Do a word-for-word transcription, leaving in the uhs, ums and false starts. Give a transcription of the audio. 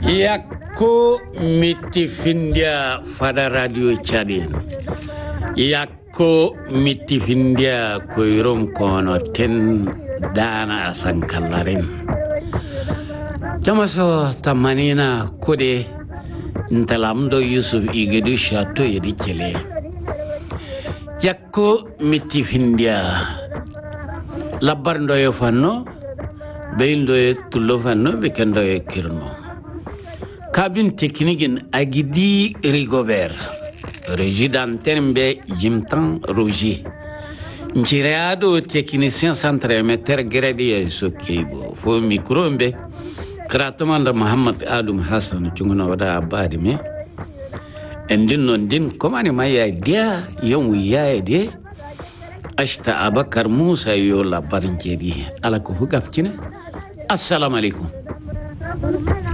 Yakko miti findia fada radio chadien. Yakko miti findia koirom kono ten dana asankalarin. Jamaso tamanina kode ntalamdo Yusuf igedu shato yedi chele. Yakko miti findia labarndo yo fanno beindo yo tullo fanno bekendo yo kirno. Cabine technique Agidi Rigobert, régie d'antenne Jimtan Roger. Njireado technicien centre meter gradi Sokibo. Fo micro mbe kratomanda Muhammad Alum Hassan chunguna wada abadi me. Endin non din komani maya dia yon wiya de ashta Abakar Musa yo la barinjedi ala ko hugafcine. Assalamu alaikum.